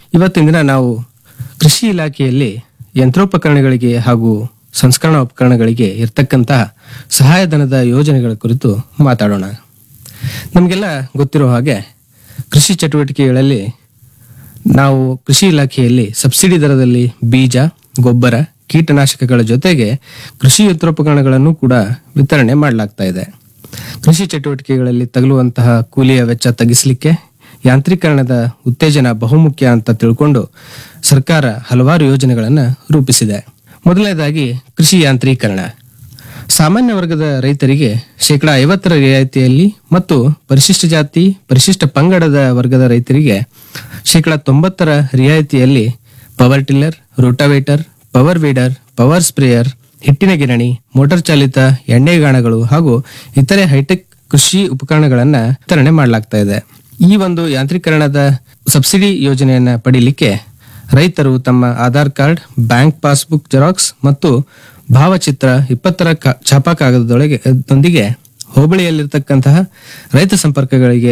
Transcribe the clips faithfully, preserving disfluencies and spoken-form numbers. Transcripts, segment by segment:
ಇವತ್ತಿನ ದಿನ ನಾವು ಕೃಷಿ ಇಲಾಖೆಯಲ್ಲಿ ಯಂತ್ರೋಪಕರಣಗಳಿಗೆ ಹಾಗೂ ಸಂಸ್ಕರಣಾ ಉಪಕರಣಗಳಿಗೆ ಇರತಕ್ಕಂತಹ ಸಹಾಯಧನದ ಯೋಜನೆಗಳ ಕುರಿತು ಮಾತಾಡೋಣ. ನಮಗೆಲ್ಲ ಗೊತ್ತಿರೋ ಹಾಗೆ ಕೃಷಿ ಚಟುವಟಿಕೆಗಳಲ್ಲಿ ನಾವು ಕೃಷಿ ಇಲಾಖೆಯಲ್ಲಿ ಸಬ್ಸಿಡಿ ದರದಲ್ಲಿ ಬೀಜ, ಗೊಬ್ಬರ, ಕೀಟನಾಶಕಗಳ ಜೊತೆಗೆ ಕೃಷಿ ಯಂತ್ರೋಪಕರಣಗಳನ್ನು ಕೂಡ ವಿತರಣೆ ಮಾಡಲಾಗ್ತಾ ಇದೆ. ಕೃಷಿ ಚಟುವಟಿಕೆಗಳಲ್ಲಿ ತಗಲುವಂತಹ ಕೂಲಿಯ ವೆಚ್ಚ ತಗ್ಗಿಸಲಿಕ್ಕೆ ಯಾಂತ್ರೀಕರಣದ ಉತ್ತೇಜನ ಬಹುಮುಖ್ಯ ಅಂತ ತಿಳ್ಕೊಂಡು ಸರ್ಕಾರ ಹಲವಾರು ಯೋಜನೆಗಳನ್ನು ರೂಪಿಸಿದೆ. ಮೊದಲನೇದಾಗಿ ಕೃಷಿ ಯಾಂತ್ರೀಕರಣ. ಸಾಮಾನ್ಯ ವರ್ಗದ ರೈತರಿಗೆ ಶೇಕಡಾ ಐವತ್ತರ ರಿಯಾಯಿತಿಯಲ್ಲಿ ಮತ್ತು ಪರಿಶಿಷ್ಟ ಜಾತಿ, ಪರಿಶಿಷ್ಟ ಪಂಗಡದ ವರ್ಗದ ರೈತರಿಗೆ ಶೇಕಡಾ ತೊಂಬತ್ತರ ರಿಯಾಯಿತಿಯಲ್ಲಿ power tiller, rotavator, power weeder, power sprayer, ಹಿಟ್ಟಿನ ಗಿರಣಿ, ಮೋಟಾರ್ ಚಾಲಿತ ಎಣ್ಣೆಗಾಣಗಳು ಹಾಗೂ ಇತರೆ ಹೈಟೆಕ್ ಕೃಷಿ ಉಪಕರಣಗಳನ್ನ ವಿತರಣೆ ಮಾಡಲಾಗ್ತಾ ಇದೆ. ಈ ಒಂದು ಯಾಂತ್ರೀಕರಣದ ಸಬ್ಸಿಡಿ ಯೋಜನೆಯನ್ನ ಪಡೀಲಿಕ್ಕೆ ರೈತರು ತಮ್ಮ Aadhaar card, bank passbook xerox ಮತ್ತು ಭಾವಚಿತ್ರ ಇಪ್ಪತ್ತರ ಛಾಪಾ ಕಾಗದದೊಳಗೆ ದೊಂದಿಗೆ ಹೋಬಳಿಯಲ್ಲಿರ್ತಕ್ಕಂತಹ ರೈತ ಸಂಪರ್ಕಗಳಿಗೆ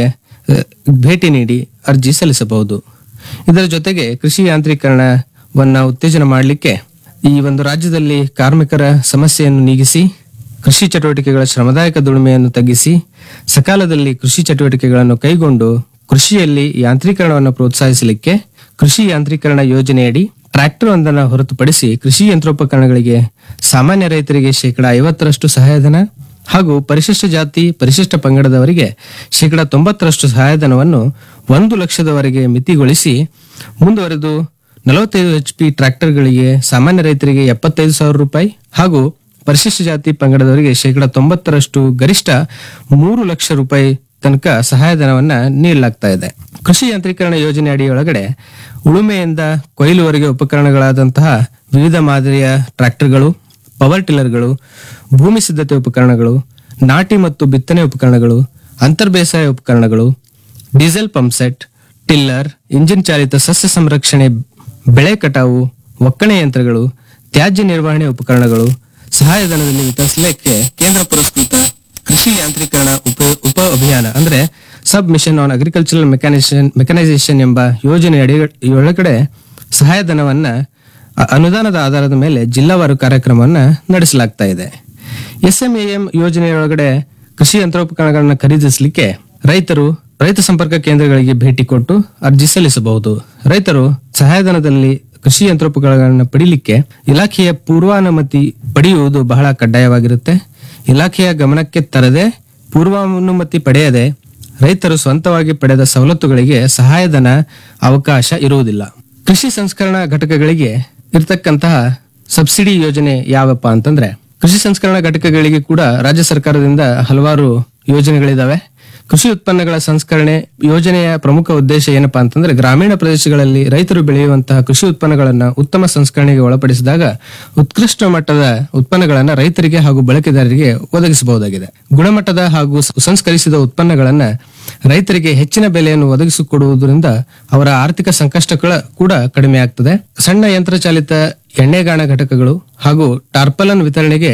ಭೇಟಿ ನೀಡಿ ಅರ್ಜಿ ಸಲ್ಲಿಸಬಹುದು. ಇದರ ಜೊತೆಗೆ ಕೃಷಿ ಯಾಂತ್ರೀಕರಣವನ್ನ ಉತ್ತೇಜನ ಮಾಡಲಿಕ್ಕೆ ಈ ಒಂದು ರಾಜ್ಯದಲ್ಲಿ ಕಾರ್ಮಿಕರ ಸಮಸ್ಯೆಯನ್ನು ನೀಗಿಸಿ, ಕೃಷಿ ಚಟುವಟಿಕೆಗಳ ಶ್ರಮದಾಯಕ ದುಡಿಮೆಯನ್ನು ತಗ್ಗಿಸಿ, ಸಕಾಲದಲ್ಲಿ ಕೃಷಿ ಚಟುವಟಿಕೆಗಳನ್ನು ಕೈಗೊಂಡು ಕೃಷಿಯಲ್ಲಿ ಯಾಂತ್ರೀಕರಣವನ್ನು ಪ್ರೋತ್ಸಾಹಿಸಲಿಕ್ಕೆ ಕೃಷಿ ಯಾಂತ್ರೀಕರಣ ಯೋಜನೆಯಡಿ ಟ್ರ್ಯಾಕ್ಟರ್ ಒಂದನ್ನು ಹೊರತುಪಡಿಸಿ ಕೃಷಿ ಯಂತ್ರೋಪಕರಣಗಳಿಗೆ ಸಾಮಾನ್ಯ ರೈತರಿಗೆ ಶೇಕಡಾ ಐವತ್ತರಷ್ಟು ಸಹಾಯಧನ ಹಾಗೂ ಪರಿಶಿಷ್ಟ ಜಾತಿ, ಪರಿಶಿಷ್ಟ ಪಂಗಡದವರಿಗೆ ಶೇಕಡಾ ತೊಂಬತ್ತರಷ್ಟು ಸಹಾಯಧನವನ್ನು ಒಂದು ಲಕ್ಷದವರೆಗೆ ಮಿತಿಗೊಳಿಸಿ ಮುಂದುವರೆದು ನಲವತ್ತೈದು ಎಚ್ ಪಿ ಟ್ರ್ಯಾಕ್ಟರ್ಗಳಿಗೆ ಸಾಮಾನ್ಯ ರೈತರಿಗೆ ಎಪ್ಪತ್ತೈದು ಸಾವಿರ ರೂಪಾಯಿ ಹಾಗೂ ಪರಿಶಿಷ್ಟ ಜಾತಿ ಪಂಗಡದವರಿಗೆ ಶೇಕಡಾ ತೊಂಬತ್ತರಷ್ಟು ಗರಿಷ್ಠ ಮೂರು ಲಕ್ಷ ರೂಪಾಯಿ ತನಕ ಸಹಾಯಧನವನ್ನ ನೀಡಲಾಗ್ತಾ ಇದೆ. ಕೃಷಿ ಯಾಂತ್ರೀಕರಣ ಯೋಜನೆ ಅಡಿಯೊಳಗಡೆ ಉಳುಮೆಯಿಂದ ಕೊಯ್ಲುವರೆಗೆ ಉಪಕರಣಗಳಾದಂತಹ ವಿವಿಧ ಮಾದರಿಯ ಟ್ರ್ಯಾಕ್ಟರ್ಗಳು, ಪವರ್ ಟಿಲ್ಲರ್ಗಳು, ಭೂಮಿ ಸಿದ್ಧತೆ ಉಪಕರಣಗಳು, ನಾಟಿ ಮತ್ತು ಬಿತ್ತನೆ ಉಪಕರಣಗಳು, ಅಂತರ್ ಬೇಸಾಯ ಉಪಕರಣಗಳು, diesel pump set, tiller, engine ಚಾಲಿತ ಸಸ್ಯ ಸಂರಕ್ಷಣೆ, ಬೆಳೆ ಕಟಾವು, ಒಕ್ಕಣೆ ಯಂತ್ರಗಳು, ತ್ಯಾಜ್ಯ ನಿರ್ವಹಣೆ ಉಪಕರಣಗಳು ಸಹಾಯಧನದಲ್ಲಿ ವಿತರಿಸಲಿಕ್ಕೆ ಕೇಂದ್ರ ಪುರಸ್ಕೃತ ಕೃಷಿ ಯಾಂತ್ರೀಕರಣ ಉಪ ಉಪ ಅಭಿಯಾನ ಅಂದ್ರೆ ಸಬ್ ಮಿಷನ್ ಆನ್ ಅಗ್ರಿಕಲ್ಚರಲ್ ಮೆಕಾನಿಸೇಷನ್ ಮೆಕನೈಸೇಷನ್ ಎಂಬ ಯೋಜನೆ ಅಡಿಯೊಳಗಡೆ ಸಹಾಯಧನವನ್ನ ಅನುದಾನದ ಆಧಾರದ ಮೇಲೆ ಜಿಲ್ಲಾವಾರು ಕಾರ್ಯಕ್ರಮವನ್ನ ನಡೆಸಲಾಗ್ತಾ ಇದೆ. ಎಸ್ ಎಂ ಎ ಎಂ ಯೋಜನೆಯೊಳಗಡೆ ಕೃಷಿ ಯಂತ್ರೋಪಕರಣಗಳನ್ನ ಖರೀದಿಸಲಿಕ್ಕೆ ರೈತರು ರೈತ ಸಂಪರ್ಕ ಕೇಂದ್ರಗಳಿಗೆ ಭೇಟಿ ಕೊಟ್ಟು ಅರ್ಜಿ ಸಲ್ಲಿಸಬಹುದು. ರೈತರು ಸಹಾಯಧನದಲ್ಲಿ ಕೃಷಿ ಯಂತ್ರೋಪಕರಣಗಳನ್ನು ಪಡೀಲಿಕ್ಕೆ ಇಲಾಖೆಯ ಪೂರ್ವಾನುಮತಿ ಪಡೆಯುವುದು ಬಹಳ ಕಡ್ಡಾಯವಾಗಿರುತ್ತೆ. ಇಲಾಖೆಯ ಗಮನಕ್ಕೆ ತರದೆ, ಪೂರ್ವಾನುಮತಿ ಪಡೆಯದೆ ರೈತರು ಸ್ವಂತವಾಗಿ ಪಡೆದ ಸವಲತ್ತುಗಳಿಗೆ ಸಹಾಯಧನ ಅವಕಾಶ ಇರುವುದಿಲ್ಲ. ಕೃಷಿ ಸಂಸ್ಕರಣಾ ಘಟಕಗಳಿಗೆ ಇರತಕ್ಕಂತಹ ಸಬ್ಸಿಡಿ ಯೋಜನೆ ಯಾವಪ್ಪ ಅಂತಂದ್ರೆ, ಕೃಷಿ ಸಂಸ್ಕರಣಾ ಘಟಕಗಳಿಗೆ ಕೂಡ ರಾಜ್ಯ ಸರ್ಕಾರದಿಂದ ಹಲವಾರು ಯೋಜನೆಗಳಿದಾವೆ. ಕೃಷಿ ಉತ್ಪನ್ನಗಳ ಸಂಸ್ಕರಣೆ ಯೋಜನೆಯ ಪ್ರಮುಖ ಉದ್ದೇಶ ಏನಪ್ಪಾ ಅಂತಂದ್ರೆ, ಗ್ರಾಮೀಣ ಪ್ರದೇಶಗಳಲ್ಲಿ ರೈತರು ಬೆಳೆಯುವಂತಹ ಕೃಷಿ ಉತ್ಪನ್ನಗಳನ್ನ ಉತ್ತಮ ಸಂಸ್ಕರಣೆಗೆ ಒಳಪಡಿಸಿದಾಗ ಉತ್ಕೃಷ್ಟ ಮಟ್ಟದ ಉತ್ಪನ್ನಗಳನ್ನ ರೈತರಿಗೆ ಹಾಗೂ ಬಳಕೆದಾರರಿಗೆ ಒದಗಿಸಬಹುದಾಗಿದೆ. ಗುಣಮಟ್ಟದ ಹಾಗೂ ಸಂಸ್ಕರಿಸಿದ ಉತ್ಪನ್ನಗಳನ್ನ ರೈತರಿಗೆ ಹೆಚ್ಚಿನ ಬೆಲೆಯನ್ನು ಒದಗಿಸಿಕೊಡುವುದರಿಂದ ಅವರ ಆರ್ಥಿಕ ಸಂಕಷ್ಟಗಳ ಕೂಡ ಕಡಿಮೆ ಆಗ್ತದೆ. ಸಣ್ಣ ಯಂತ್ರಚಾಲಿತ ಎಣ್ಣೆಗಾಣ ಘಟಕಗಳು ಹಾಗೂ ಟಾರ್ಪಲನ್ ವಿತರಣೆಗೆ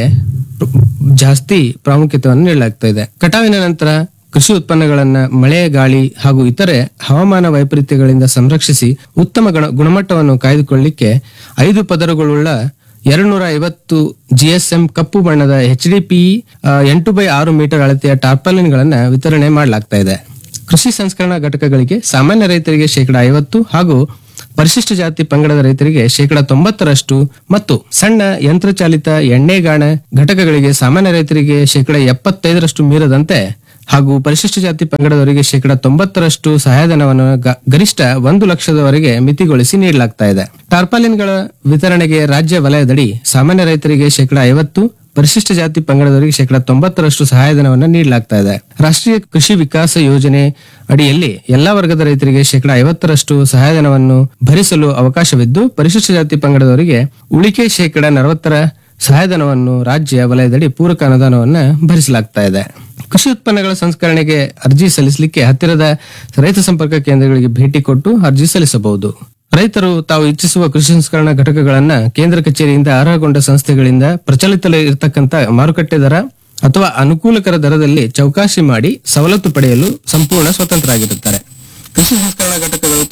ಜಾಸ್ತಿ ಪ್ರಾಮುಖ್ಯತೆಯನ್ನು ನೀಡಲಾಗ್ತಾ ಇದೆ. ಕಟಾವಿನ ನಂತರ ಕೃಷಿ ಉತ್ಪನ್ನಗಳನ್ನ ಮಳೆ, ಗಾಳಿ ಹಾಗೂ ಇತರೆ ಹವಾಮಾನ ವೈಪರೀತ್ಯಗಳಿಂದ ಸಂರಕ್ಷಿಸಿ ಉತ್ತಮ ಗುಣಮಟ್ಟವನ್ನು ಕಾಯ್ದುಕೊಳ್ಳಲಿಕ್ಕೆ ಐದು ಪದರಗಳುಳ್ಳ ಎರಡ್ನೂರ ಐವತ್ತು ಜಿಎಸ್ಎಂ ಕಪ್ಪು ಬಣ್ಣದ ಎಚ್ ಡಿ ಪಿ ಎಂಟು ಬೈ ಆರು ಮೀಟರ್ ಅಳತೆಯ ಟಾರ್ಪಾಲಿನ್ ಗಳನ್ನ ವಿತರಣೆ ಮಾಡಲಾಗ್ತಾ ಇದೆ. ಕೃಷಿ ಸಂಸ್ಕರಣಾ ಘಟಕಗಳಿಗೆ ಸಾಮಾನ್ಯ ರೈತರಿಗೆ ಶೇಕಡಾ ಐವತ್ತು ಹಾಗೂ ಪರಿಶಿಷ್ಟ ಜಾತಿ ಪಂಗಡದ ರೈತರಿಗೆ ಶೇಕಡಾ ತೊಂಬತ್ತರಷ್ಟು ಮತ್ತು ಸಣ್ಣ ಯಂತ್ರಚಾಲಿತ ಎಣ್ಣೆಗಾಣ ಘಟಕಗಳಿಗೆ ಸಾಮಾನ್ಯ ರೈತರಿಗೆ ಶೇಕಡಾ ಎಪ್ಪತ್ತೈದರಷ್ಟು ಮೀರದಂತೆ ಹಾಗೂ ಪರಿಶಿಷ್ಟ ಜಾತಿ ಪಂಗಡದವರಿಗೆ ಶೇಕಡಾ ತೊಂಬತ್ತರಷ್ಟು ಸಹಾಯಧನವನ್ನು ಗರಿಷ್ಠ ಒಂದು ಲಕ್ಷದವರೆಗೆ ಮಿತಿಗೊಳಿಸಿ ನೀಡಲಾಗ್ತಾ ಇದೆ. ಟಾರ್ಪಾಲಿನ್ಗಳ ವಿತರಣೆಗೆ ರಾಜ್ಯ ವಲಯದಡಿ ಸಾಮಾನ್ಯ ರೈತರಿಗೆ ಶೇಕಡಾ ಐವತ್ತು, ಪರಿಶಿಷ್ಟ ಜಾತಿ ಪಂಗಡದವರಿಗೆ ಶೇಕಡಾ ತೊಂಬತ್ತರಷ್ಟು ಸಹಾಯಧನವನ್ನು ನೀಡಲಾಗ್ತಾ ಇದೆ. ರಾಷ್ಟ್ರೀಯ ಕೃಷಿ ವಿಕಾಸ ಯೋಜನೆ ಅಡಿಯಲ್ಲಿ ಎಲ್ಲಾ ವರ್ಗದ ರೈತರಿಗೆ ಶೇಕಡಾ ಐವತ್ತರಷ್ಟು ಸಹಾಯಧನವನ್ನು ಭರಿಸಲು ಅವಕಾಶವಿದ್ದು, ಪರಿಶಿಷ್ಟ ಜಾತಿ ಪಂಗಡದವರಿಗೆ ಉಳಿಕೆ ಶೇಕಡಾ ನಲವತ್ತರ ಸಹಾಯಧನವನ್ನು ರಾಜ್ಯ ವಲಯದಡಿ ಪೂರಕ ಅನುದಾನವನ್ನ ಭರಿಸಲಾಗ್ತಾ ಇದೆ. ಕೃಷಿ ಉತ್ಪನ್ನಗಳ ಸಂಸ್ಕರಣೆಗೆ ಅರ್ಜಿ ಸಲ್ಲಿಸಲಿಕ್ಕೆ ಹತ್ತಿರದ ರೈತ ಸಂಪರ್ಕ ಕೇಂದ್ರಗಳಿಗೆ ಭೇಟಿ ಕೊಟ್ಟು ಅರ್ಜಿ ಸಲ್ಲಿಸಬಹುದು. ರೈತರು ತಾವು ಇಚ್ಛಿಸುವ ಕೃಷಿ ಸಂಸ್ಕರಣಾ ಘಟಕಗಳನ್ನ ಕೇಂದ್ರ ಕಚೇರಿಯಿಂದ ಅರ್ಹಗೊಂಡ ಸಂಸ್ಥೆಗಳಿಂದ ಪ್ರಚಲಿತ ಇರತಕ್ಕಂತ ಮಾರುಕಟ್ಟೆ ದರ ಅಥವಾ ಅನುಕೂಲಕರ ದರದಲ್ಲಿ ಚೌಕಾಶಿ ಮಾಡಿ ಸವಲತ್ತು ಪಡೆಯಲು ಸಂಪೂರ್ಣ ಸ್ವತಂತ್ರರಾಗಿರುತ್ತಾರೆ. ಕೃಷಿ ಸಂಸ್ಕರಣಾ ಘಟಕಗಳು ತಯಾರಕಾ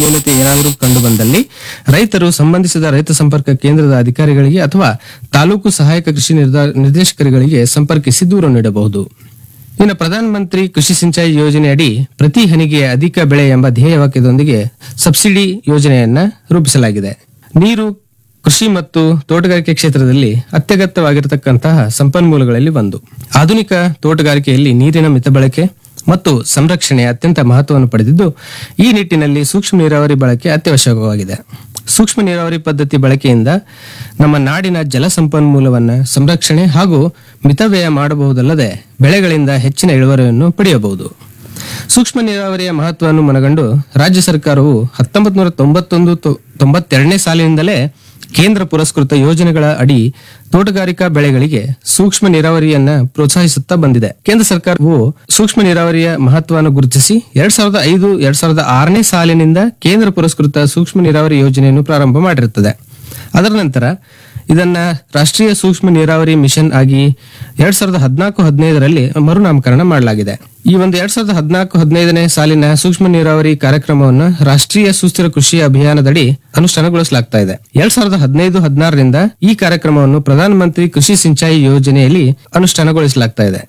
ನ್ಯೂನತೆ ಏನಾದರೂ ಕಂಡು ಬಂದಲ್ಲಿ ರೈತರು ಸಂಬಂಧಿಸಿದ ರೈತ ಸಂಪರ್ಕ ಕೇಂದ್ರದ ಅಧಿಕಾರಿಗಳಿಗೆ ಅಥವಾ ತಾಲೂಕು ಸಹಾಯಕ ಕೃಷಿ ನಿರ್ದ- ನಿರ್ದೇಶಕರುಗಳಿಗೆ ಸಂಪರ್ಕಿಸಿ ದೂರು ನೀಡಬಹುದು. ಇನ್ನು ಪ್ರಧಾನ ಮಂತ್ರಿ ಕೃಷಿ ಸಿಂಚಾಯಿ ಯೋಜನೆಯಡಿ ಪ್ರತಿ ಹನಿಗೆ ಅಧಿಕ ಬೆಳೆ ಎಂಬ ಧ್ಯೇಯ ವಾಕ್ಯದೊಂದಿಗೆ ಸಬ್ಸಿಡಿ ಯೋಜನೆಯನ್ನ ರೂಪಿಸಲಾಗಿದೆ. ನೀರು ಕೃಷಿ ಮತ್ತು ತೋಟಗಾರಿಕೆ ಕ್ಷೇತ್ರದಲ್ಲಿ ಅತ್ಯಗತ್ಯವಾಗಿರತಕ್ಕಂತಹ ಸಂಪನ್ಮೂಲಗಳಲ್ಲಿ ಒಂದು. ಆಧುನಿಕ ತೋಟಗಾರಿಕೆಯಲ್ಲಿ ನೀರಿನ ಮಿತ ಬಳಕೆ ಮತ್ತು ಸಂರಕ್ಷಣೆ ಅತ್ಯಂತ ಮಹತ್ವವನ್ನು ಪಡೆದಿದ್ದು, ಈ ನಿಟ್ಟಿನಲ್ಲಿ ಸೂಕ್ಷ್ಮ ನೀರಾವರಿ ಬಳಕೆ ಅತ್ಯವಶ್ಯಕವಾಗಿದೆ. ಸೂಕ್ಷ್ಮ ನೀರಾವರಿ ಪದ್ಧತಿ ಬಳಕೆಯಿಂದ ನಮ್ಮ ನಾಡಿನ ಜಲ ಸಂಪನ್ಮೂಲವನ್ನ ಸಂರಕ್ಷಣೆ ಹಾಗೂ ಮಿತವ್ಯಯ ಮಾಡಬಹುದಲ್ಲದೆ ಬೆಳೆಗಳಿಂದ ಹೆಚ್ಚಿನ ಇಳುವರಿಯನ್ನು ಪಡೆಯಬಹುದು. ಸೂಕ್ಷ್ಮ ನೀರಾವರಿಯ ಮಹತ್ವವನ್ನು ಮನಗಂಡು ರಾಜ್ಯ ಸರ್ಕಾರವು ಹತ್ತೊಂಬತ್ತು ನೂರ ತೊಂಬತ್ತೊಂದು ತೊಂಬತ್ತೆರಡನೇ ಸಾಲಿನಿಂದಲೇ ಕೇಂದ್ರ ಪುರಸ್ಕೃತ ಯೋಜನೆಗಳ ಅಡಿ ತೋಟಗಾರಿಕಾ ಬೆಳೆಗಳಿಗೆ ಸೂಕ್ಷ್ಮ ನೀರಾವರಿಯನ್ನ ಪ್ರೋತ್ಸಾಹಿಸುತ್ತಾ ಬಂದಿದೆ. ಕೇಂದ್ರ ಸರ್ಕಾರವು ಸೂಕ್ಷ್ಮ ನೀರಾವರಿಯ ಮಹತ್ವವನ್ನು ಗುರುತಿಸಿ ಎರಡ್ ಸಾವಿರದ ಐದು ಎರಡ್ ಸಾವಿರದ ಆರನೇ ಸಾಲಿನಿಂದ ಕೇಂದ್ರ ಪುರಸ್ಕೃತ ಸೂಕ್ಷ್ಮ ನೀರಾವರಿ ಯೋಜನೆಯನ್ನು ಪ್ರಾರಂಭ ಮಾಡಿರುತ್ತದೆ. ಅದರ ನಂತರ ಇದನ್ನ ರಾಷ್ಟ್ರೀಯ ಸೂಕ್ಷ್ಮ ನೀರಾವರಿ ಮಿಷನ್ ಆಗಿ ಎರಡ್ ಸಾವಿರದ ಹದಿನಾಲ್ಕು ಹದಿನೈದರಲ್ಲಿ ಮರುನಾಮಕರಣ ಮಾಡಲಾಗಿದೆ. ಈ ಒಂದು ಎರಡ್ ಸಾವಿರದ ಹದಿನಾಲ್ಕು ಹದಿನೈದನೇ ಸಾಲಿನ ಸೂಕ್ಷ್ಮ ನೀರಾವರಿ ಕಾರ್ಯಕ್ರಮವನ್ನು ರಾಷ್ಟ್ರೀಯ ಸುಸ್ಥಿರ ಕೃಷಿ ಅಭಿಯಾನದಡಿ ಅನುಷ್ಠಾನಗೊಳಿಸಲಾಗ್ತಾ ಇದೆ. ಎರಡ್ ಸಾವಿರದ ಹದಿನೈದು ಹದಿನಾರರಿಂದ ಈ ಕಾರ್ಯಕ್ರಮವನ್ನು ಪ್ರಧಾನ ಮಂತ್ರಿ ಕೃಷಿ ಸಿಂಚಾಯಿ ಯೋಜನೆಯಲ್ಲಿ ಅನುಷ್ಠಾನಗೊಳಿಸಲಾಗ್ತಾ ಇದೆ.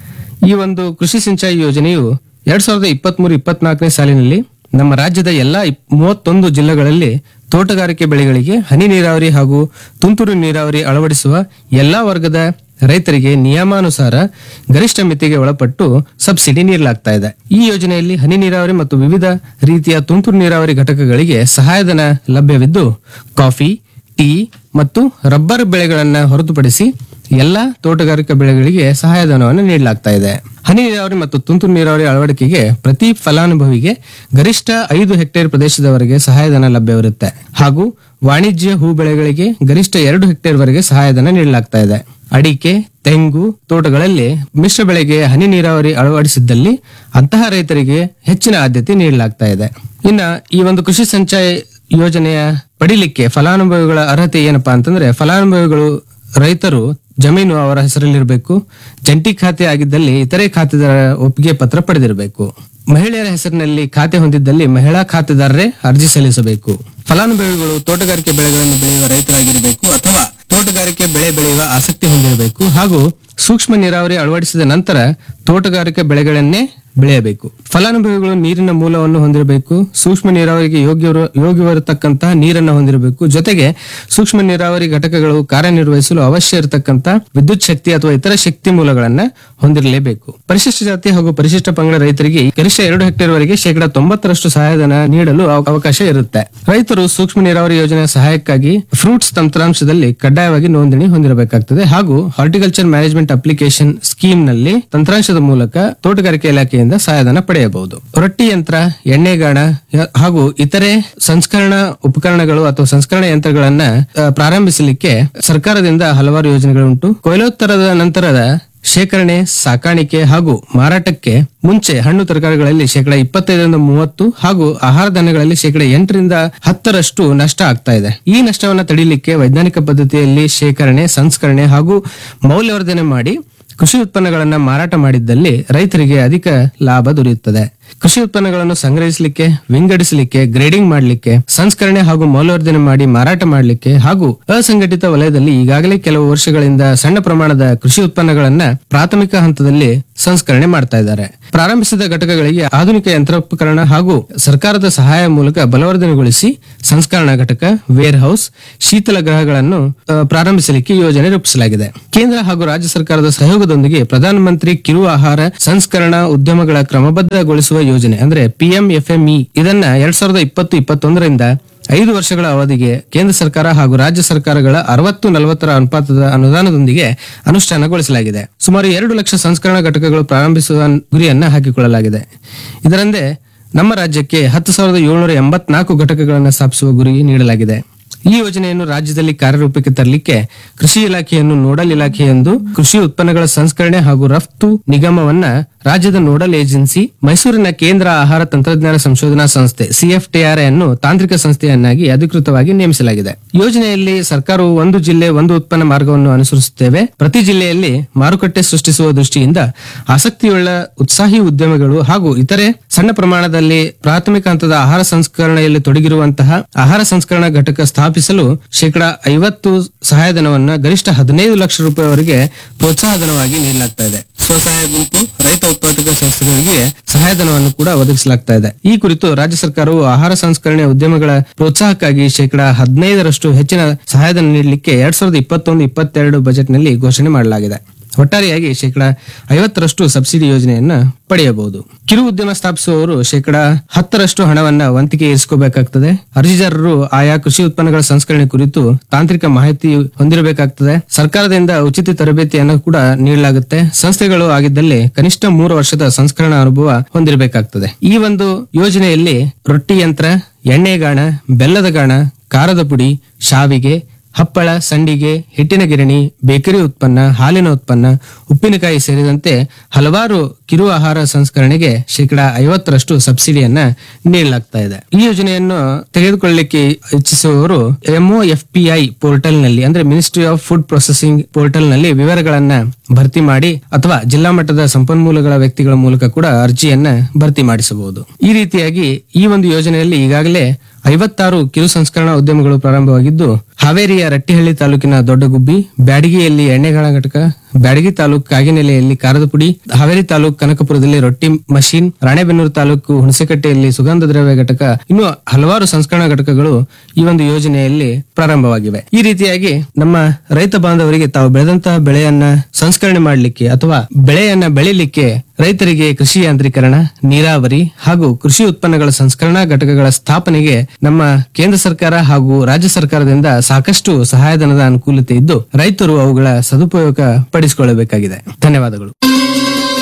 ಈ ಒಂದು ಕೃಷಿ ಸಿಂಚಾಯಿ ಯೋಜನೆಯು ಎರಡ್ ಸಾವಿರದ ಇಪ್ಪತ್ತ್ ಮೂರು ಇಪ್ಪತ್ನಾಲ್ಕನೇ ಸಾಲಿನಲ್ಲಿ ನಮ್ಮ ರಾಜ್ಯದ ಎಲ್ಲಾ ಮೂವತ್ತೊಂದು ಜಿಲ್ಲೆಗಳಲ್ಲಿ ತೋಟಗಾರಿಕೆ ಬೆಳೆಗಳಿಗೆ ಹನಿ ನೀರಾವರಿ ಹಾಗೂ ತುಂತುರು ನೀರಾವರಿ ಅಳವಡಿಸುವ ಎಲ್ಲಾ ವರ್ಗದ ರೈತರಿಗೆ ನಿಯಮಾನುಸಾರ ಗರಿಷ್ಠ ಮಿತಿಗೆ ಒಳಪಟ್ಟು ಸಬ್ಸಿಡಿ ನೀಡಲಾಗ್ತಾ ಇದೆ. ಈ ಯೋಜನೆಯಲ್ಲಿ ಹನಿ ನೀರಾವರಿ ಮತ್ತು ವಿವಿಧ ರೀತಿಯ ತುಂತುರು ನೀರಾವರಿ ಘಟಕಗಳಿಗೆ ಸಹಾಯಧನ ಲಭ್ಯವಿದ್ದು, ಕಾಫಿ, ಟೀ ಮತ್ತು ರಬ್ಬರ್ ಬೆಳೆಗಳನ್ನ ಹೊರತುಪಡಿಸಿ ಎಲ್ಲಾ ತೋಟಗಾರಿಕಾ ಬೆಳೆಗಳಿಗೆ ಸಹಾಯಧನವನ್ನು ನೀಡಲಾಗ್ತಾ ಇದೆ. ಹನಿ ನೀರಾವರಿ ಮತ್ತು ತುಂತುರು ನೀರಾವರಿ ಅಳವಡಿಕೆಗೆ ಪ್ರತಿ ಫಲಾನುಭವಿಗೆ ಗರಿಷ್ಠ ಐದು ಹೆಕ್ಟೇರ್ ಪ್ರದೇಶದವರೆಗೆ ಸಹಾಯಧನ ಲಭ್ಯವಿರುತ್ತೆ ಹಾಗೂ ವಾಣಿಜ್ಯ ಹೂ ಬೆಳೆಗಳಿಗೆ ಗರಿಷ್ಠ ಎರಡು ಹೆಕ್ಟೇರ್ ವರೆಗೆ ಸಹಾಯಧನ ನೀಡಲಾಗ್ತಾ ಇದೆ. ಅಡಿಕೆ, ತೆಂಗು ತೋಟಗಳಲ್ಲಿ ಮಿಶ್ರ ಬೆಳೆಗೆ ಹನಿ ನೀರಾವರಿ ಅಳವಡಿಸಿದ್ದಲ್ಲಿ ಅಂತಹ ರೈತರಿಗೆ ಹೆಚ್ಚಿನ ಆದ್ಯತೆ ನೀಡಲಾಗ್ತಾ ಇದೆ. ಇನ್ನ ಈ ಒಂದು ಕೃಷಿ ಸಿಂಚಾಯಿ ಯೋಜನೆಯ ಪಡಿಲಿಕ್ಕೆ ಫಲಾನುಭವಿಗಳ ಅರ್ಹತೆ ಏನಪ್ಪಾ ಅಂತಂದ್ರೆ, ಫಲಾನುಭವಿಗಳು ರೈತರು ಜಮೀನು ಅವರ ಹೆಸರಲ್ಲಿರಬೇಕು. ಜಂಟಿ ಖಾತೆ ಆಗಿದ್ದಲ್ಲಿ ಇತರೆ ಖಾತೆದಾರ ಒಪ್ಪಿಗೆ ಪತ್ರ ಪಡೆದಿರಬೇಕು. ಮಹಿಳೆಯರ ಹೆಸರಿನಲ್ಲಿ ಖಾತೆ ಹೊಂದಿದ್ದಲ್ಲಿ ಮಹಿಳಾ ಖಾತೆದಾರರೇ ಅರ್ಜಿ ಸಲ್ಲಿಸಬೇಕು. ಫಲಾನುಭವಿಗಳು ತೋಟಗಾರಿಕೆ ಬೆಳೆಗಳನ್ನು ಬೆಳೆಯುವ ರೈತರಾಗಿರಬೇಕು ಅಥವಾ ತೋಟಗಾರಿಕೆ ಬೆಳೆ ಬೆಳೆಯುವ ಆಸಕ್ತಿ ಹೊಂದಿರಬೇಕು ಹಾಗೂ ಸೂಕ್ಷ್ಮ ನೀರಾವರಿ ಅಳವಡಿಸಿದ ನಂತರ ತೋಟಗಾರಿಕೆ ಬೆಳೆಗಳನ್ನೇ ಬೆಳೆಯಬೇಕು. ಫಲಾನುಭವಿಗಳು ನೀರಿನ ಮೂಲವನ್ನು ಹೊಂದಿರಬೇಕು. ಸೂಕ್ಷ್ಮ ನೀರಾವರಿಗೆ ಯೋಗ್ಯ ಯೋಗ್ಯವಿರತಕ್ಕಂತಹ ನೀರನ್ನು ಹೊಂದಿರಬೇಕು. ಜೊತೆಗೆ ಸೂಕ್ಷ್ಮ ನೀರಾವರಿ ಘಟಕಗಳು ಕಾರ್ಯನಿರ್ವಹಿಸಲು ಅವಶ್ಯ ಇರತಕ್ಕಂತಹ ವಿದ್ಯುತ್ ಶಕ್ತಿ ಅಥವಾ ಇತರ ಶಕ್ತಿ ಮೂಲಗಳನ್ನ ಹೊಂದಿರಲೇಬೇಕು. ಪರಿಶಿಷ್ಟ ಜಾತಿ ಹಾಗೂ ಪರಿಶಿಷ್ಟ ಪಂಗಡ ರೈತರಿಗೆ ಗರಿಷ್ಠ ಎರಡು ಹೆಕ್ಟೇರ್ ವರೆಗೆ ಶೇಕಡಾ ತೊಂಬತ್ತರಷ್ಟು ಸಹಾಯಧನ ನೀಡಲು ಅವ- ಅವಕಾಶ ಇರುತ್ತೆ. ರೈತರು ಸೂಕ್ಷ್ಮ ನೀರಾವರಿ ಯೋಜನೆಯ ಸಹಾಯಕ್ಕಾಗಿ ಫ್ರೂಟ್ಸ್ ತಂತ್ರಾಂಶದಲ್ಲಿ ಕಡ್ಡಾಯವಾಗಿ ನೋಂದಣಿ ಹೊಂದಿರಬೇಕಾಗ್ತದೆ ಹಾಗೂ ಹಾರ್ಟಿಕಲ್ಚರ್ ಮ್ಯಾನೇಜ್ಮೆಂಟ್ ಅಪ್ಲಿಕೇಶನ್ ಸ್ಕೀಮ್ ನಲ್ಲಿ ತಂತ್ರಾಂಶದ ಮೂಲಕ ತೋಟಗಾರಿಕೆ ಇಲಾಖೆಯಿಂದ ಸಹಾಯಧನ ಪಡೆಯಬಹುದು. ರೊಟ್ಟಿ ಯಂತ್ರ, ಎಣ್ಣೆಗಾಣ ಯ- ಹಾಗೂ ಇತರೆ ಸಂಸ್ಕರಣಾ ಉಪಕರಣಗಳು ಅಥವಾ ಸಂಸ್ಕರಣಾ ಯಂತ್ರಗಳನ್ನ ಆ, ಪ್ರಾರಂಭಿಸಲಿಕ್ಕೆ ಸರ್ಕಾರದಿಂದ ಹಲವಾರು ಯೋಜನೆಗಳುಂಟು. ಕೊಯ್ಲೋತ್ತರದ ನಂತರದ ಶೇಖರಣೆ, ಸಾಕಾಣಿಕೆ ಹಾಗೂ ಮಾರಾಟಕ್ಕೆ ಮುಂಚೆ ಹಣ್ಣು ತರಕಾರಿಗಳಲ್ಲಿ ಶೇಕಡಾ ಇಪ್ಪತ್ತೈದರಿಂದ ಮೂವತ್ತು ಹಾಗೂ ಆಹಾರ ಧಾನ್ಯಗಳಲ್ಲಿ ಶೇಕಡಾ ಎಂಟರಿಂದ ಹತ್ತರಷ್ಟು ನಷ್ಟ ಆಗ್ತಾ ಇದೆ. ಈ ನಷ್ಟವನ್ನು ತಡೆಯಲಿಕ್ಕೆ ವೈಜ್ಞಾನಿಕ ಪದ್ಧತಿಯಲ್ಲಿ ಶೇಖರಣೆ, ಸಂಸ್ಕರಣೆ ಹಾಗೂ ಮೌಲ್ಯವರ್ಧನೆ ಮಾಡಿ ಕೃಷಿ ಉತ್ಪನ್ನಗಳನ್ನ ಮಾರಾಟ ಮಾಡಿದ್ದಲ್ಲಿ ರೈತರಿಗೆ ಅಧಿಕ ಲಾಭ ದೊರೆಯುತ್ತದೆ. ಕೃಷಿ ಉತ್ಪನ್ನಗಳನ್ನು ಸಂಗ್ರಹಿಸಲಿಕ್ಕೆ, ವಿಂಗಡಿಸಲಿಕ್ಕೆ, ಗ್ರೇಡಿಂಗ್ ಮಾಡಲಿಕ್ಕೆ, ಸಂಸ್ಕರಣೆ ಹಾಗೂ ಮೌಲ್ಯವರ್ಧನೆ ಮಾಡಿ ಮಾರಾಟ ಮಾಡಲಿಕ್ಕೆ ಹಾಗೂ ಅಸಂಘಟಿತ ವಲಯದಲ್ಲಿ ಈಗಾಗಲೇ ಕೆಲವು ವರ್ಷಗಳಿಂದ ಸಣ್ಣ ಪ್ರಮಾಣದ ಕೃಷಿ ಉತ್ಪನ್ನಗಳನ್ನ ಪ್ರಾಥಮಿಕ ಹಂತದಲ್ಲಿ ಸಂಸ್ಕರಣೆ ಮಾಡ್ತಾ ಇದ್ದಾರೆ. ಪ್ರಾರಂಭಿಸಿದ ಘಟಕಗಳಿಗೆ ಆಧುನಿಕ ಯಂತ್ರೋಪಕರಣ ಹಾಗೂ ಸರ್ಕಾರದ ಸಹಾಯ ಮೂಲಕ ಬಲವರ್ಧನೆಗೊಳಿಸಿ ಸಂಸ್ಕರಣಾ ಘಟಕ, ವೇರ್ ಹೌಸ್, ಶೀತಲ ಗೃಹಗಳನ್ನು ಆ, ಪ್ರಾರಂಭಿಸಲಿಕ್ಕೆ ಯೋಜನೆ ರೂಪಿಸಲಾಗಿದೆ. ಕೇಂದ್ರ ಹಾಗೂ ರಾಜ್ಯ ಸರ್ಕಾರದ ಸಹಯೋಗದೊಂದಿಗೆ ಪ್ರಧಾನಮಂತ್ರಿ ಕಿರು ಆಹಾರ ಸಂಸ್ಕರಣಾ ಉದ್ಯಮಗಳ ಕ್ರಮಬದ್ಧಗೊಳಿಸುವ ಯೋಜನೆ ಅಂದ್ರೆ ಪಿಎಂಎಫ್ಎಂಇ ಇದನ್ನ ಎರಡ್ ಸಾವಿರದ ಇಪ್ಪತ್ತು ಇಪ್ಪತ್ತೊಂದರಿಂದ ಐದು ವರ್ಷಗಳ ಅವಧಿಗೆ ಕೇಂದ್ರ ಸರ್ಕಾರ ಹಾಗೂ ರಾಜ್ಯ ಸರ್ಕಾರಗಳ ಅರವತ್ತು ನಲವತ್ತರ ಅನುಪಾತದ ಅನುದಾನದೊಂದಿಗೆ ಅನುಷ್ಠಾನಗೊಳಿಸಲಾಗಿದೆ. ಸುಮಾರು ಎರಡು ಲಕ್ಷ ಸಂಸ್ಕರಣಾ ಘಟಕಗಳು ಪ್ರಾರಂಭಿಸುವ ಗುರಿಯನ್ನ ಹಾಕಿಕೊಳ್ಳಲಾಗಿದೆ. ಇದರಂತೆ ನಮ್ಮ ರಾಜ್ಯಕ್ಕೆ ಹತ್ತು ಸಾವಿರದ ಏಳ್ನೂರ ಎಂಬತ್ನಾಲ್ಕು ಘಟಕಗಳನ್ನು ಸ್ಥಾಪಿಸುವ ಗುರಿ ನೀಡಲಾಗಿದೆ. ಈ ಯೋಜನೆಯನ್ನು ರಾಜ್ಯದಲ್ಲಿ ಕಾರ್ಯರೂಪಕ್ಕೆ ತರಲಿಕ್ಕೆ ಕೃಷಿ ಇಲಾಖೆಯನ್ನು ನೋಡಲ್ ಇಲಾಖೆ ಎಂದು ಕೃಷಿ ಉತ್ಪನ್ನಗಳ ಸಂಸ್ಕರಣೆ ಹಾಗೂ ರಫ್ತು ನಿಗಮವನ್ನ ರಾಜ್ಯದ ನೋಡಲ್ ಏಜೆನ್ಸಿ ಮೈಸೂರಿನ ಕೇಂದ್ರ ಆಹಾರ ತಂತ್ರಜ್ಞಾನ ಸಂಶೋಧನಾ ಸಂಸ್ಥೆ ಸಿಎಫ್ಟಿಆರ್ ಅನ್ನು ತಾಂತ್ರಿಕ ಸಂಸ್ಥೆಯನ್ನಾಗಿ ಅಧಿಕೃತವಾಗಿ ನೇಮಿಸಲಾಗಿದೆ. ಯೋಜನೆಯಲ್ಲಿ ಸರ್ಕಾರವು ಒಂದು ಜಿಲ್ಲೆ ಒಂದು ಉತ್ಪನ್ನ ಮಾರ್ಗವನ್ನು ಅನುಸರಿಸುತ್ತೇವೆ. ಪ್ರತಿ ಜಿಲ್ಲೆಯಲ್ಲಿ ಮಾರುಕಟ್ಟೆ ಸೃಷ್ಟಿಸುವ ದೃಷ್ಟಿಯಿಂದ ಆಸಕ್ತಿಯುಳ್ಳ ಉತ್ಸಾಹಿ ಉದ್ಯಮಿಗಳು ಹಾಗೂ ಇತರೆ ಸಣ್ಣ ಪ್ರಮಾಣದಲ್ಲಿ ಪ್ರಾಥಮಿಕ ಹಂತದ ಆಹಾರ ಸಂಸ್ಕರಣೆಯಲ್ಲಿ ತೊಡಗಿರುವಂತಹ ಆಹಾರ ಸಂಸ್ಕರಣಾ ಘಟಕ ಸ್ಥಾಪಿಸಲು ಶೇಕಡಾ ಐವತ್ತು ಸಹಾಯಧನವನ್ನ ಗರಿಷ್ಠ ಹದಿನೈದು ಲಕ್ಷ ರೂಪಾಯಿವರೆಗೆ ಪ್ರೋತ್ಸಾಹಧನವಾಗಿ ನೀಡಲಾಗ್ತಾ ಇದೆ. ಸ್ವಸಹಾಯ ಗುಂಪು, ರೈತ ಉತ್ಪಾದಕ ಸಂಸ್ಥೆಗಳಿಗೆ ಸಹಾಯಧನವನ್ನು ಕೂಡ ಒದಗಿಸಲಾಗ್ತಾ ಇದೆ. ಈ ಕುರಿತು ರಾಜ್ಯ ಸರ್ಕಾರವು ಆಹಾರ ಸಂಸ್ಕರಣೆ ಉದ್ಯಮಗಳ ಪ್ರೋತ್ಸಾಹಕ್ಕಾಗಿ ಶೇಕಡಾ ಹದಿನೈದರಷ್ಟು ಹೆಚ್ಚಿನ ಸಹಾಯಧನ ನೀಡಲಿಕ್ಕೆ ಎರಡ್ ಸಾವಿರದ ಇಪ್ಪತ್ತೊಂದು ಇಪ್ಪತ್ತೆರಡು ಬಜೆಟ್ನಲ್ಲಿ ಘೋಷಣೆ ಮಾಡಲಾಗಿದೆ. ಒಟ್ಟಾರೆಯಾಗಿ ಶೇಕಡಾ ಐವತ್ತರಷ್ಟು ಸಬ್ಸಿಡಿ ಯೋಜನೆಯನ್ನ ಪಡೆಯಬಹುದು. ಕಿರು ಉದ್ಯಮ ಸ್ಥಾಪಿಸುವವರು ಶೇಕಡಾ ಹತ್ತರಷ್ಟು ಹಣವನ್ನ ವಂತಿಗೆ ಇರಿಸಿಕೋಬೇಕಾಗ್ತದೆ. ಅರ್ಜಿದಾರರು ಆಯಾ ಕೃಷಿ ಉತ್ಪನ್ನಗಳ ಸಂಸ್ಕರಣೆ ಕುರಿತು ತಾಂತ್ರಿಕ ಮಾಹಿತಿ ಹೊಂದಿರಬೇಕಾಗ್ತದೆ. ಸರ್ಕಾರದಿಂದ ಉಚಿತ ತರಬೇತಿಯನ್ನು ಕೂಡ ನೀಡಲಾಗುತ್ತೆ. ಸಂಸ್ಥೆಗಳು ಆಗಿದ್ದಲ್ಲಿ ಕನಿಷ್ಠ ಮೂರು ವರ್ಷದ ಸಂಸ್ಕರಣಾ ಅನುಭವ ಹೊಂದಿರಬೇಕಾಗ್ತದೆ. ಈ ಒಂದು ಯೋಜನೆಯಲ್ಲಿ ರೊಟ್ಟಿ ಯಂತ್ರ, ಎಣ್ಣೆಗಾಣ, ಬೆಲ್ಲದ ಗಾಣ, ಖಾರದ ಪುಡಿ, ಶಾವಿಗೆ, ಹಪ್ಪಳ, ಸಂಡಿಗೆ, ಹಿಟ್ಟಿನ ಗಿರಣಿ, ಬೇಕರಿ ಉತ್ಪನ್ನ, ಹಾಲಿನ ಉತ್ಪನ್ನ, ಉಪ್ಪಿನಕಾಯಿ ಸೇರಿದಂತೆ ಹಲವಾರು ಕಿರು ಆಹಾರ ಸಂಸ್ಕರಣೆಗೆ ಶೇಕಡಾ ಐವತ್ತರಷ್ಟು ಸಬ್ಸಿಡಿಯನ್ನ ನೀಡಲಾಗ್ತಾ ಇದೆ. ಈ ಯೋಜನೆಯನ್ನು ತೆಗೆದುಕೊಳ್ಳಲಿಕ್ಕೆ ಇಚ್ಛಿಸುವವರು ಎಂಒಎಫ್ಪಿಐ ಪೋರ್ಟಲ್ ನಲ್ಲಿ ಅಂದ್ರೆ ministry of food processing portal ನಲ್ಲಿ ವಿವರಗಳನ್ನ ಭರ್ತಿ ಮಾಡಿ ಅಥವಾ ಜಿಲ್ಲಾ ಮಟ್ಟದ ಸಂಪನ್ಮೂಲಗಳ ವ್ಯಕ್ತಿಗಳ ಮೂಲಕ ಕೂಡ ಅರ್ಜಿಯನ್ನ ಭರ್ತಿ ಮಾಡಿಸಬಹುದು. ಈ ರೀತಿಯಾಗಿ ಈ ಒಂದು ಯೋಜನೆಯಲ್ಲಿ ಈಗಾಗಲೇ ಐವತ್ತಾರು ಕಿರು ಸಂಸ್ಕರಣಾ ಉದ್ಯಮಗಳು ಪ್ರಾರಂಭವಾಗಿದ್ದು, ಹಾವೇರಿಯ ರಟ್ಟಿಹಳ್ಳಿ ತಾಲೂಕಿನ ದೊಡ್ಡಗುಬ್ಬಿ, ಬ್ಯಾಡಗಿಯಲ್ಲಿ ಎಣ್ಣೆಗಾಣ ಘಟಕ, ಬ್ಯಾಡಗಿ ತಾಲೂಕು ಕಾಗಿನೆಲೆಯಲ್ಲಿ ಖಾರದ ಪುಡಿ, ಹಾವೇರಿ ತಾಲೂಕು ಕನಕಪುರದಲ್ಲಿ ರೊಟ್ಟಿ ಮಷೀನ್, ರಾಣೆಬೆನ್ನೂರು ತಾಲೂಕು ಹುಣಸೆಕಟ್ಟೆಯಲ್ಲಿ ಸುಗಂಧ ದ್ರವ್ಯ ಘಟಕ, ಇನ್ನು ಹಲವಾರು ಸಂಸ್ಕರಣಾ ಘಟಕಗಳು ಈ ಒಂದು ಯೋಜನೆಯಲ್ಲಿ ಪ್ರಾರಂಭವಾಗಿವೆ. ಈ ರೀತಿಯಾಗಿ ನಮ್ಮ ರೈತ ಬಾಂಧವರಿಗೆ ತಾವು ಬೆಳೆದಂತಹ ಬೆಳೆಯನ್ನ ಸಂಸ್ಕರಣೆ ಮಾಡಲಿಕ್ಕೆ ಅಥವಾ ಬೆಳೆಯನ್ನ ಬೆಳಿಲಿಕ್ಕೆ ರೈತರಿಗೆ ಕೃಷಿ ಯಾಂತ್ರೀಕರಣ, ನೀರಾವರಿ ಹಾಗೂ ಕೃಷಿ ಉತ್ಪನ್ನಗಳ ಸಂಸ್ಕರಣಾ ಘಟಕಗಳ ಸ್ಥಾಪನೆಗೆ ನಮ್ಮ ಕೇಂದ್ರ ಸರ್ಕಾರ ಹಾಗೂ ರಾಜ್ಯ ಸರ್ಕಾರದಿಂದ ಸಾಕಷ್ಟು ಸಹಾಯಧನದ ಅನುಕೂಲತೆ ಇದ್ದು ರೈತರು ಅವುಗಳ ಸದುಪಯೋಗ ಪಡಿಸಿಕೊಳ್ಳಬೇಕಾಗಿದೆ. ಧನ್ಯವಾದಗಳು.